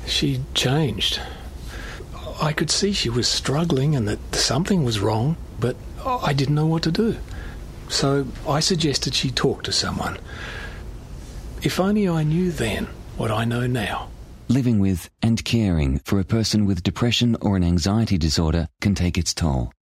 She'd changed. I could see she was struggling and that something was wrong, but I didn't know what to do. So I suggested she talk to someone. If only I knew then what I know now. Living with and caring for a person with depression or an anxiety disorder can take its toll.